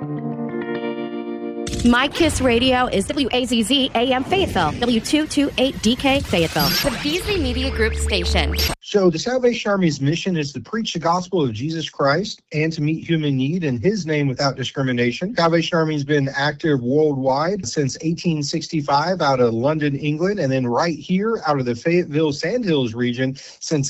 My Kiss Radio is WAZZ AM Fayetteville, W228DK Fayetteville, the Beasley Media Group station. So the Salvation Army's mission is to preach the gospel of Jesus Christ and to meet human need in his name without discrimination. Salvation Army has been active worldwide since 1865 out of London, England, and then right here out of the Fayetteville Sandhills region since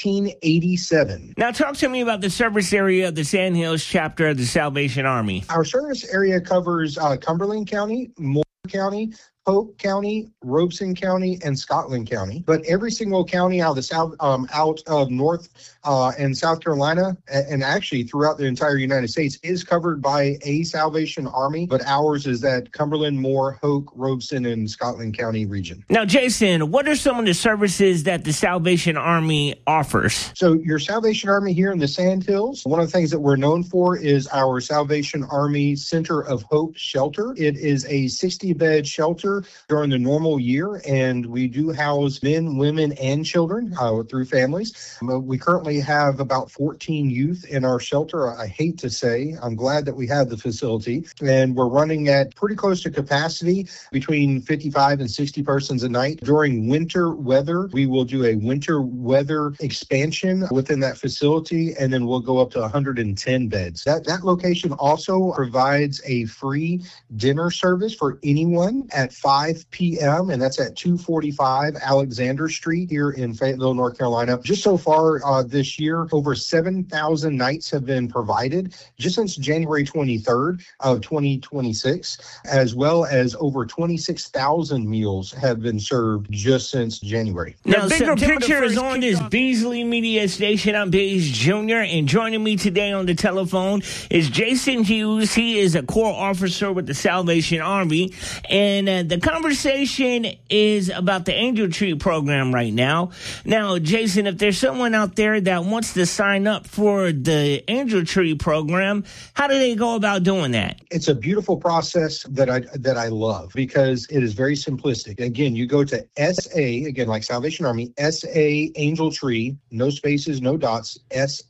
1887. Now talk to me about the service area of the Sandhills chapter of the Salvation Army. Our service area covers Cumberland County, Moore County, Polk County, Robeson County, and Scotland County. But every single county out of the south, out of North and South Carolina, and actually throughout the entire United States, is covered by a Salvation Army. But ours is that Cumberland, Moore, Hoke, Robeson, and Scotland County region. Now, Jason, what are some of the services that the Salvation Army offers? So your Salvation Army here in the Sandhills, one of the things that we're known for is our Salvation Army Center of Hope shelter. It is a 60-bed shelter during the normal year, and we do house men, women, and children through families. We currently have about 14 youth in our shelter. I hate to say, I'm glad that we have the facility, and we're running at pretty close to capacity, between 55 and 60 persons a night. During winter weather, we will do a winter weather expansion within that facility, and then we'll go up to 110 beds. That location also provides a free dinner service for anyone at 5 p.m., and that's at 245 Alexander Street here in Fayetteville, North Carolina. Just so far this year, over 7,000 nights have been provided just since January 23rd of 2026, as well as over 26,000 meals have been served just since January. Now, Bigger Picture is on this Beasley Media station. I'm Baze Jr., and joining me today on the telephone is Jason Hughes. He is a Corps officer with the Salvation Army, and the conversation is about the Angel Tree program right now. Now, Jason, if there's someone out there that wants to sign up for the Angel Tree program, how do they go about doing that? It's a beautiful process that I love because it is very simplistic. Again, you go to SA, again, like Salvation Army, SA Angel Tree, no spaces, no dots,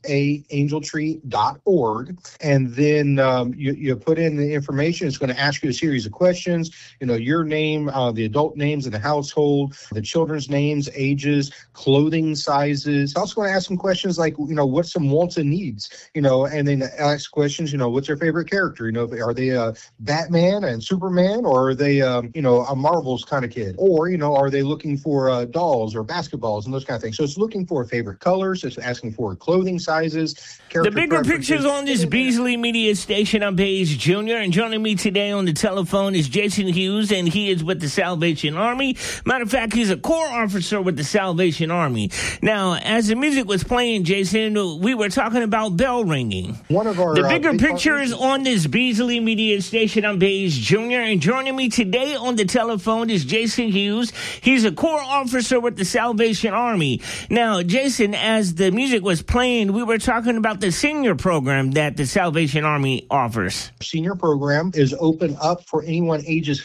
saangeltree.org. And then you put in the information. It's going to ask you a series of questions, your name, the adult names in the household, the children's names, ages, clothing sizes. It's also going to ask some questions like, what's some wants and needs, and then ask questions, what's their favorite character? Are they Batman and Superman, or are they, a Marvel's kind of kid? Or, are they looking for dolls or basketballs and those kind of things? So it's looking for favorite colors. It's asking for clothing sizes. The Bigger Picture's on this Beasley Media station. I'm Baze Jr., and joining me today on the telephone is Jason Hughes, and he is with the Salvation Army. Matter of fact, he's a Corps officer with the Salvation Army. Now, as the music was playing, Jason, we were talking about bell ringing. One of our The Bigger Picture is on this Beasley Media station. I'm Baze Jr., and joining me today on the telephone is Jason Hughes. He's a Corps officer with the Salvation Army. Now, Jason, as the music was playing, we were talking about the senior program that the Salvation Army offers. Senior program is open up for anyone ages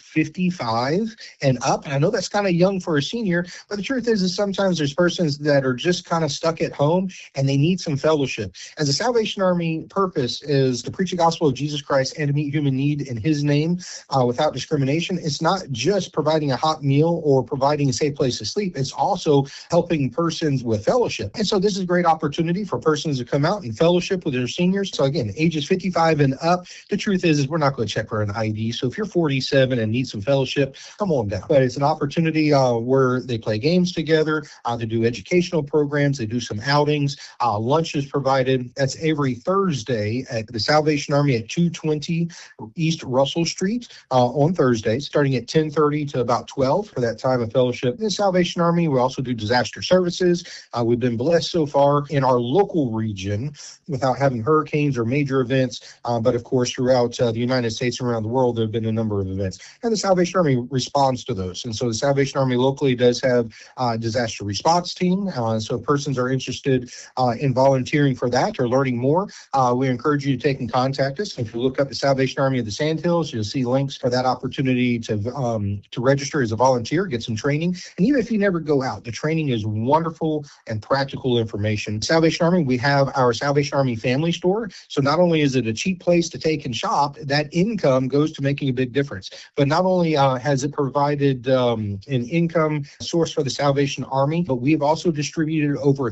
55 and up. And I know that's kind of young for a senior, but the truth is sometimes there's persons that are just kind of stuck at home and they need some fellowship. As the Salvation Army purpose is to preach the gospel of Jesus Christ and to meet human need in his name without discrimination. It's not just providing a hot meal or providing a safe place to sleep. It's also helping persons with fellowship. And so this is a great opportunity for persons to come out and fellowship with their seniors. So again, ages 55 and up. The truth is we're not going to check for an ID. So if you're 47 and need some fellowship, come on down. But it's an opportunity where they play games together, they do educational programs, they do some outings, lunch is provided. That's every Thursday at the Salvation Army at 220 East Russell Street on Thursday, starting at 10:30 to about 12 for that time of fellowship. In the Salvation Army, we also do disaster services. We've been blessed so far in our local region without having hurricanes or major events. But of course, throughout the United States and around the world, there have been a number of events. And the Salvation Army responds to those. And so the Salvation Army locally does have a disaster response team. So if persons are interested in volunteering for that or learning more, we encourage you to take and contact us. If you look up the Salvation Army of the Sandhills, you'll see links for that opportunity to register as a volunteer, get some training. And even if you never go out, the training is wonderful and practical information. Salvation Army, we have our Salvation Army Family Store. So not only is it a cheap place to take and shop, that income goes to making a big difference. But not only has it provided an income source for the Salvation Army, but we've also distributed over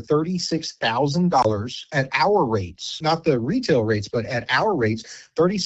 $36,000 at our rates, not the retail rates, but at our rates,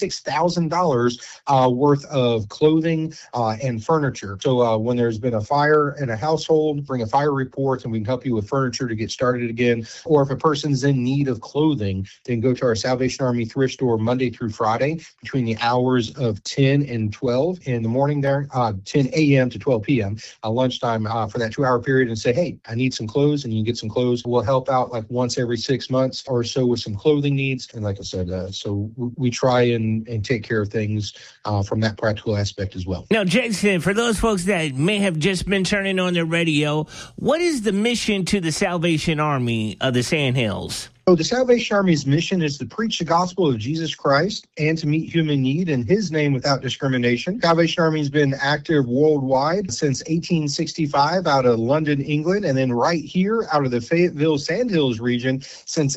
$36,000 worth of clothing and furniture. So when there's been a fire in a household, bring a fire report and we can help you with furniture to get started again. Or if a person's in need of clothing, then go to our Salvation Army thrift store Monday through Friday between the hours of 10 and 12 in the morning there, 10 a.m. to 12 p.m. Lunchtime for that 2-hour period, and say, hey, I need some clothes, and you can get some clothes. We'll help out like once every 6 months or so with some clothing needs. And like I said, so we try and take care of things from that practical aspect as well. Now, Jason, for those folks that may have just been turning on their radio, what is the mission to the Salvation Army of the Sandhills? So the Salvation Army's mission is to preach the gospel of Jesus Christ and to meet human need in his name without discrimination. Salvation Army has been active worldwide since 1865 out of London, England, and then right here out of the Fayetteville Sandhills region since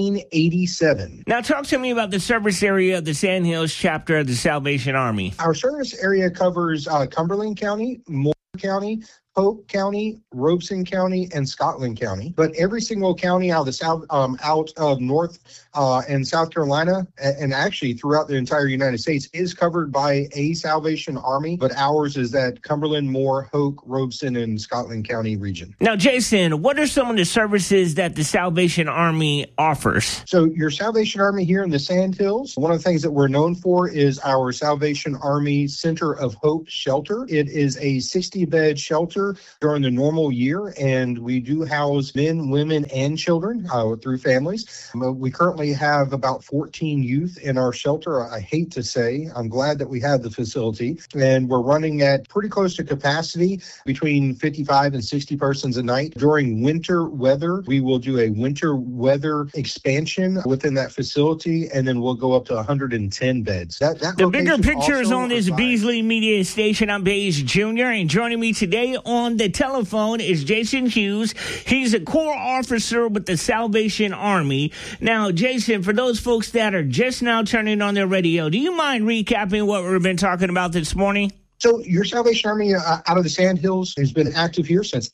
1887. Now talk to me about the service area of the Sandhills chapter of the Salvation Army. Our service area covers Cumberland County, Moore County, Polk County, Robeson County, and Scotland County. But every single county out of the south, out of North and South Carolina, and actually throughout the entire United States, is covered by a Salvation Army. But ours is that Cumberland, Moore, Hoke, Robeson, and Scotland County region. Now, Jason, what are some of the services that the Salvation Army offers? So your Salvation Army here in the Sandhills, one of the things that we're known for is our Salvation Army Center of Hope shelter. It is a 60-bed shelter during the normal year, and we do house men, women, and children through families. We currently have about 14 youth in our shelter. I hate to say, I'm glad that we have the facility, and we're running at pretty close to capacity, between 55 and 60 persons a night. During winter weather, we will do a winter weather expansion within that facility, and then we'll go up to 110 beds. The bigger picture is on this Beasley Media Station. I'm Baze Jr., and joining me today on the telephone is Jason Hughes. He's a Corps officer with the Salvation Army. Now, Jason, for those folks that are just now turning on their radio, do you mind recapping what we've been talking about this morning? So your Salvation Army out of the Sandhills has been active here since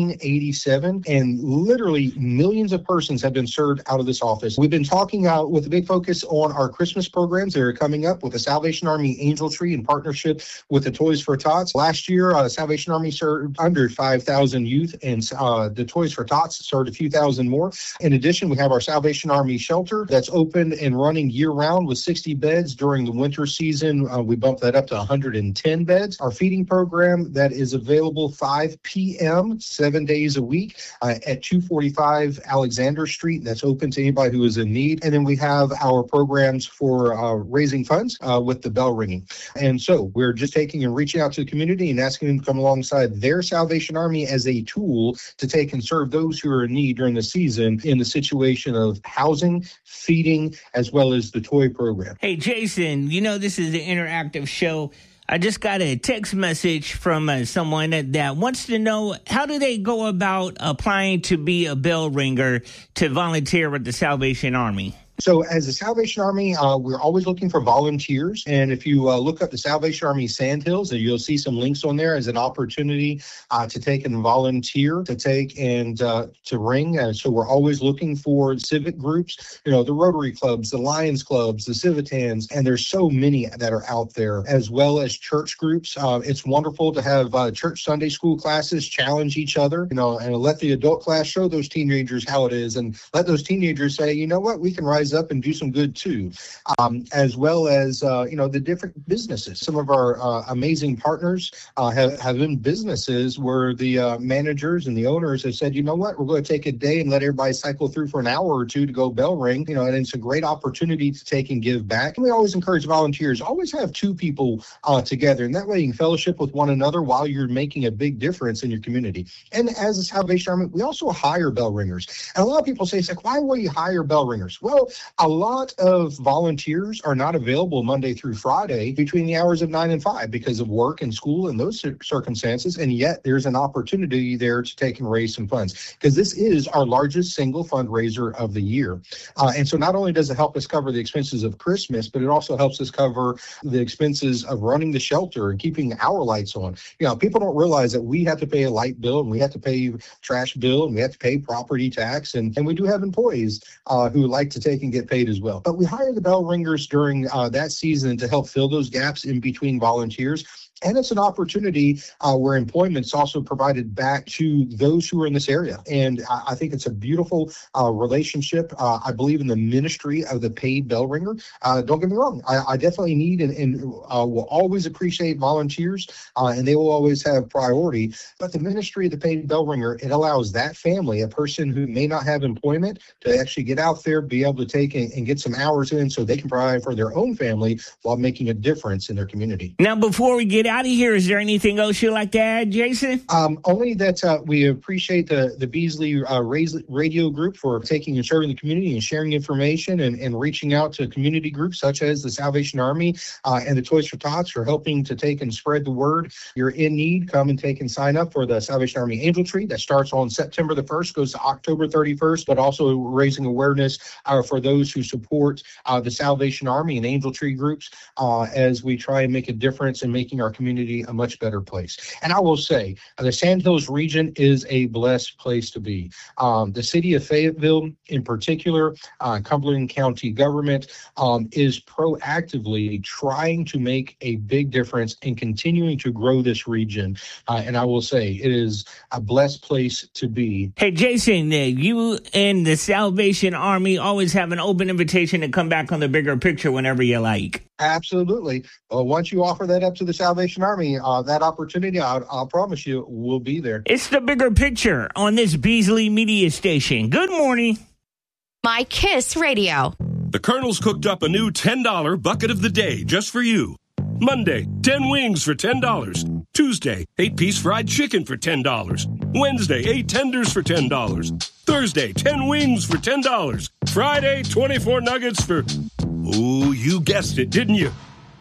1887, and literally millions of persons have been served out of this office. We've been talking with a big focus on our Christmas programs that are coming up with the Salvation Army Angel Tree in partnership with the Toys for Tots. Last year, Salvation Army served under 5,000 youth, and the Toys for Tots served a few thousand more. In addition, we have our Salvation Army shelter that's open and running year-round with 60 beds. During the winter season, we bumped that up to 110 beds. Our feeding program that is available 5 p.m. 7 days a week at 245 Alexander Street. That's open to anybody who is in need. And then we have our programs for raising funds with the bell ringing. And so we're just taking and reaching out to the community and asking them to come alongside their Salvation Army as a tool to take and serve those who are in need during the season in the situation of housing, feeding, as well as the toy program. Hey, Jason, you know this is an interactive show. I just got a text message from someone that wants to know, how do they go about applying to be a bell ringer to volunteer with the Salvation Army? So as the Salvation Army, we're always looking for volunteers. And if you look up the Salvation Army Sandhills, you'll see some links on there as an opportunity to take and volunteer, to take and to ring. And so we're always looking for civic groups, the Rotary clubs, the Lions clubs, the Civitans, and there's so many that are out there, as well as church groups. It's wonderful to have church Sunday school classes challenge each other, and let the adult class show those teenagers how it is, and let those teenagers say, you know what, we can rise up and do some good too, as well as, the different businesses. Some of our amazing partners have been businesses where the managers and the owners have said, you know what, we're going to take a day and let everybody cycle through for an hour or two to go bell ring, and it's a great opportunity to take and give back. And we always encourage volunteers, always have two people together, and that way you can fellowship with one another while you're making a big difference in your community. And as a Salvation Army, we also hire bell ringers. And a lot of people say, why will you hire bell ringers? Well, a lot of volunteers are not available Monday through Friday between the hours of 9 and 5 because of work and school and those circumstances. And yet there's an opportunity there to take and raise some funds, because this is our largest single fundraiser of the year. And so not only does it help us cover the expenses of Christmas, but it also helps us cover the expenses of running the shelter and keeping our lights on. People don't realize that we have to pay a light bill, and we have to pay trash bill, and we have to pay property tax. And we do have employees who like to take and get paid as well. But we hire the bell ringers during that season to help fill those gaps in between volunteers. And it's an opportunity where employment's also provided back to those who are in this area. And I think it's a beautiful relationship. I believe in the ministry of the paid bell ringer. Don't get me wrong. I definitely need and will always appreciate volunteers, and they will always have priority. But the ministry of the paid bell ringer, it allows that family, a person who may not have employment, to actually get out there, be able to take and get some hours in so they can provide for their own family while making a difference in their community. Now, before we get out of here, is there anything else you'd like to add, Jason? Only that we appreciate the Beasley Radio Group for taking and serving the community and sharing information and reaching out to community groups such as the Salvation Army and the Toys for Tots for helping to take and spread the word. You're in need, come and take and sign up for the Salvation Army Angel Tree that starts on September the 1st, goes to October 31st, but also raising awareness for those who support the Salvation Army and Angel Tree groups as we try and make a difference in making our community a much better place. And I will say, the Sandhills region is a blessed place to be. The city of Fayetteville, in particular, Cumberland County government, is proactively trying to make a big difference in continuing to grow this region. And I will say, it is a blessed place to be. Hey, Jason, you and the Salvation Army always have an open invitation to come back on the bigger picture whenever you like. Absolutely. Once you offer that up to the Salvation Army, that opportunity, I'll promise you, will be there. It's the bigger picture on this Beasley Media Station. Good morning. My Kiss Radio. The Colonel's cooked up a new $10 bucket of the day just for you. Monday, 10 wings for $10. Tuesday, 8-piece fried chicken for $10. Wednesday, 8 tenders for $10. Thursday, 10 wings for $10. Friday, 24 nuggets for... Ooh, you guessed it, didn't you?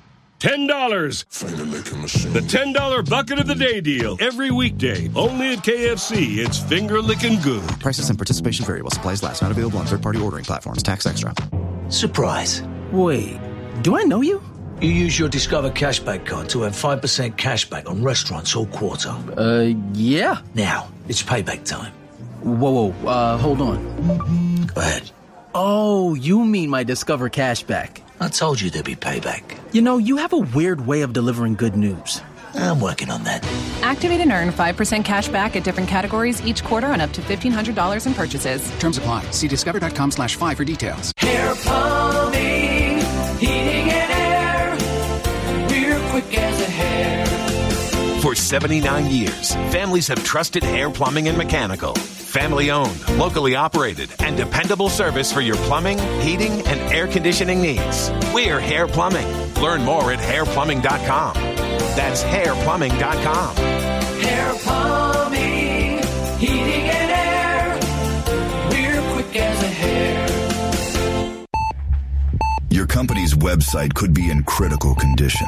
$10. The $10 bucket of the day deal. Every weekday. Only at KFC. It's finger-licking good. Prices and participation vary while supplies last. Not available on third-party ordering platforms. Tax extra. Surprise. Wait, do I know you? You use your Discover Cashback card to have 5% cashback on restaurants all quarter. Yeah. Now, it's payback time. Whoa, hold on. Go ahead. Oh, you mean my Discover Cashback. I told you there'd be payback. You have a weird way of delivering good news. I'm working on that. Activate and earn 5% cash back at different categories each quarter on up to $1,500 in purchases. Terms apply. See discover.com/5 for details. Hair plumbing, heating and air. We're quick as a hair. For 79 years, families have trusted Hair Plumbing and Mechanical. Family owned, locally operated, and dependable service for your plumbing, heating, and air conditioning needs. We're Hair Plumbing. Learn more at hairplumbing.com. That's hairplumbing.com. Hair plumbing, heating and air. We're quick as a hair. Your company's website could be in critical condition.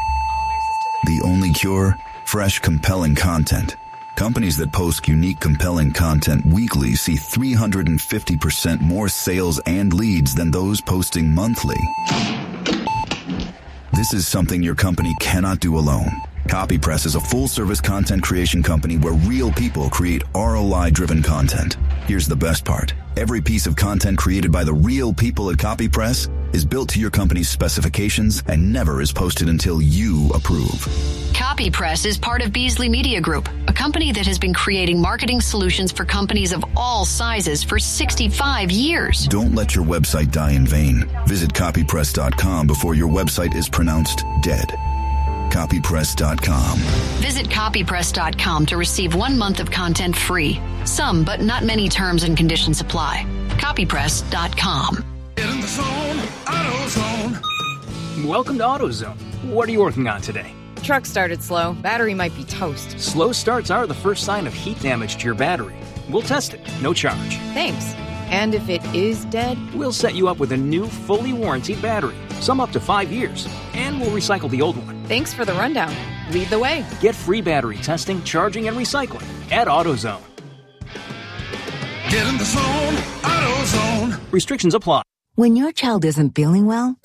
The only cure? Fresh, compelling content. Companies that post unique, compelling content weekly see 350% more sales and leads than those posting monthly. This is something your company cannot do alone. CopyPress is a full-service content creation company where real people create ROI-driven content. Here's the best part. Every piece of content created by the real people at CopyPress is built to your company's specifications and never is posted until you approve. CopyPress is part of Beasley Media Group, a company that has been creating marketing solutions for companies of all sizes for 65 years. Don't let your website die in vain. Visit copypress.com before your website is pronounced dead. Copypress.com. Visit copypress.com to receive 1 month of content free. Some, but not many terms and conditions apply. Copypress.com. Get in the zone, AutoZone. Welcome to AutoZone. What are you working on today? Truck started slow. Battery might be toast. Slow starts are the first sign of heat damage to your battery. We'll test it. No charge. Thanks. And if it is dead? We'll set you up with a new, fully warranted battery. Some up to 5 years. And we'll recycle the old one. Thanks for the rundown. Lead the way. Get free battery testing, charging, and recycling at AutoZone. Get in the zone, AutoZone. Restrictions apply. When your child isn't feeling well,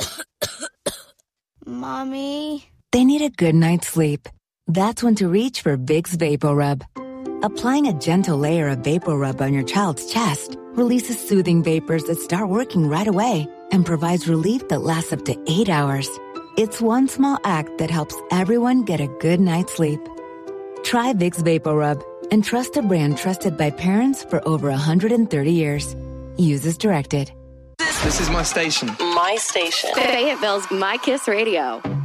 Mommy, they need a good night's sleep. That's when to reach for Vicks VapoRub. Applying a gentle layer of VapoRub on your child's chest releases soothing vapors that start working right away and provides relief that lasts up to 8 hours. It's one small act that helps everyone get a good night's sleep. Try Vicks VapoRub and trust a brand trusted by parents for over 130 years. Use as directed. This is my station. My station. Fayetteville's My Kiss Radio.